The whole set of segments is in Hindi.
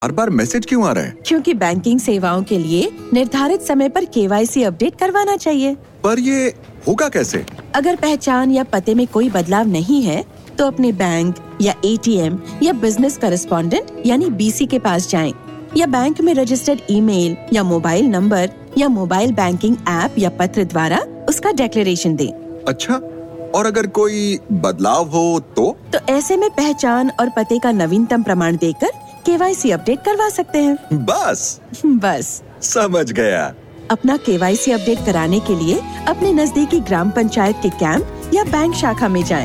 हर बार मैसेज क्यों आ रहा है? क्योंकि बैंकिंग सेवाओं के लिए निर्धारित समय पर केवाईसी अपडेट करवाना चाहिए। पर ये होगा कैसे? अगर पहचान या पते में कोई बदलाव नहीं है, तो अपने बैंक या एटीएम या बिजनेस करेस्पॉन्डेंट यानी बीसी के पास जाएं, या बैंक में रजिस्टर्ड ईमेल या मोबाइल नंबर या मोबाइल बैंकिंग ऐप या पत्र द्वारा उसका डिक्लेरेशन दें। अच्छा, और अगर कोई बदलाव हो तो ऐसे में पहचान और पते का नवीनतम प्रमाण देकर केवाईसी अपडेट करवा सकते हैं। बस समझ गया। अपना केवाईसी अपडेट कराने के लिए अपने नजदीकी ग्राम पंचायत के कैंप या बैंक शाखा में जाएं।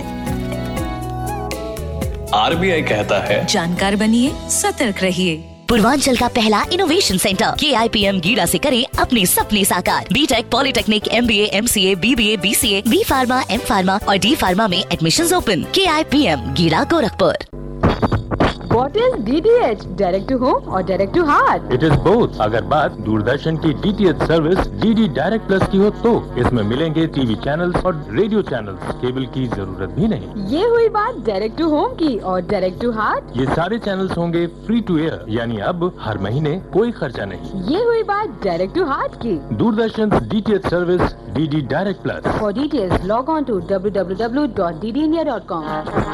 आरबीआई कहता है, जानकार बनिए, सतर्क रहिए। पूर्वांचल का पहला इनोवेशन सेंटर KIPM गीड़ा से करे अपने सपने साकार। BTech, polytechnic, MBA, MCA, BBA, BCA, B Pharma, M Pharma और D Pharma में admissions open. KIPM गीड़ा, Gorakhpur. What is DTH? Direct to home or direct to heart? It is both। अगर बात दूरदर्शन की DTH service DD direct plus की हो तो इसमें मिलेंगे टीवी चैनल्स और रेडियो चैनल्स। केबल की जरूरत भी नहीं। ये हुई बात डायरेक्ट टू होम की। और डायरेक्ट टू हार्ट? ये सारे चैनल्स होंगे फ्री टू एयर, यानी अब हर महीने कोई खर्चा नहीं। ये हुई बात डायरेक्ट टू हार्ट की। Doordarshan DTH service DD direct plus. For details log on to www.ddindia.com।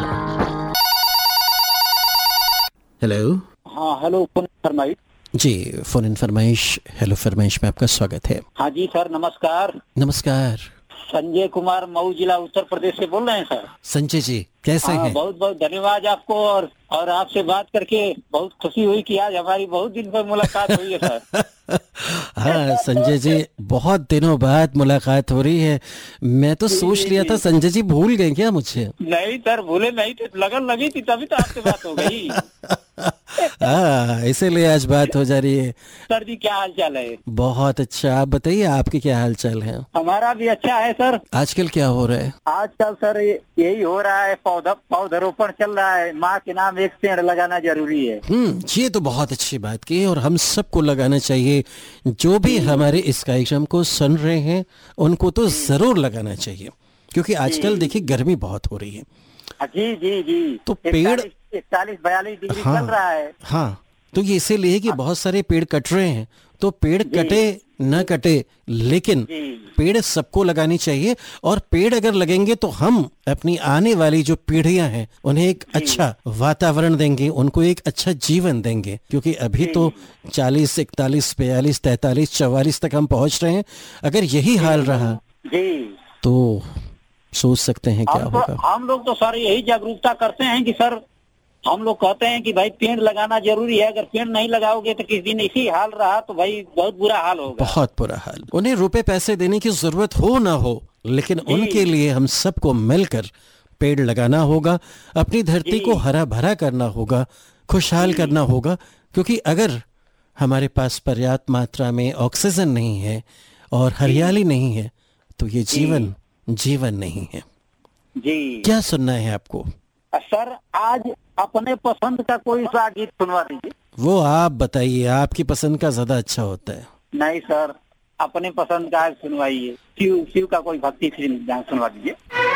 Hello. हाँ हेलो, फोन फरमाइश जी, फोन इन फरमाइश। हेलो फरमाइश में आपका स्वागत है। हाँ जी सर, नमस्कार। नमस्कार। संजय कुमार, मऊ जिला, उत्तर प्रदेश से बोल रहे हैं सर। संजय जी कैसे हैं? बहुत बहुत धन्यवाद आपको, और आपसे बात करके बहुत खुशी हुई कि आज हमारी बहुत दिन पर मुलाकात हुई है सर। हाँ संजय जी, बहुत दिनों बाद मुलाकात हो रही है। मैं तो सोच लिया था संजय जी भूल गए क्या मुझे? नहीं सर, भूले नहीं थे, लगन लगी थी तभी तो आपसे बात हो गई। हाँ, इसीलिए आज बात हो जा रही है। सर जी क्या हाल चाल है? बहुत अच्छा, आप बताइए आपके क्या हाल चाल है? हमारा भी अच्छा है सर। आजकल क्या हो रहा है? आजकल सर यही हो रहा है, पौधरोपण चल रहा है। माँ के नाम एक पेड़ लगाना जरूरी है। ये तो बहुत अच्छी बात की, और हम सबको लगाना चाहिए। जो भी हमारे इस कार्यक्रम को सुन रहे हैं उनको तो जरूर लगाना चाहिए, क्योंकि आजकल देखिए गर्मी बहुत हो रही है। जी जी जी, तो पेड़ 41-42 डिग्री चल रहा है। हाँ, तो ये इसीलिए कि बहुत सारे पेड़ कट रहे हैं। तो पेड़ कटे न कटे, लेकिन पेड़ सबको लगानी चाहिए। और पेड़ अगर लगेंगे तो हम अपनी आने वाली जो पीढ़ियां हैं उन्हें एक अच्छा वातावरण देंगे, उनको एक अच्छा जीवन देंगे। क्योंकि अभी तो 40, 41, 42, 43, 44 तक हम पहुंच रहे हैं। अगर यही हाल रहा तो सोच सकते हैं क्या होगा। हम लोग तो सर यही जागरूकता करते हैं कि सर, हम लोग कहते हैं कि भाई पेड़ लगाना जरूरी है। अगर पेड़ नहीं लगाओगे तो किसी दिन इसी हाल रहा तो भाई बहुत बुरा हाल होगा। बहुत बुरा हाल। उन्हें रुपए पैसे देने की जरूरत हो ना हो, लेकिन उनके लिए हम सबको मिलकर पेड़ लगाना होगा। अपनी धरती को हरा भरा करना होगा, खुशहाल करना होगा। क्योंकि अगर हमारे पास पर्याप्त मात्रा में ऑक्सीजन नहीं है और हरियाली नहीं है तो ये जीवन नहीं है। क्या सुनना है आपको? सर आज अपने पसंद का कोई सा गीत सुनवा दीजिए। वो आप बताइए, आपकी पसंद का ज्यादा अच्छा होता है। नहीं सर, अपने पसंद का सुनवाइए। शिव का कोई भक्ति फिल्म सुनवा दीजिए।